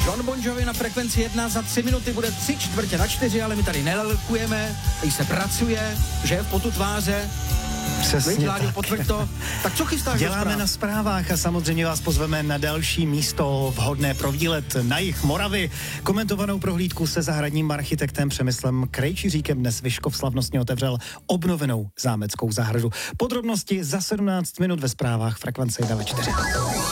Jon Bon Jovi na Frekvenci 1 za 3 minuty bude 3/4 ale my tady nelelkujeme, tady se pracuje, že v potu tváře. Přesně tak. Potvrď to. Tak co chystáš? Děláme na zprávách a samozřejmě vás pozveme na další místo vhodné pro výlet na jih Moravy. Komentovanou prohlídku se zahradním architektem Přemyslem Krejčiříkem dnes Vyškov slavnostně otevřel obnovenou zámeckou zahradu. Podrobnosti za 17 minut ve zprávách Frekvence 1 ve 4.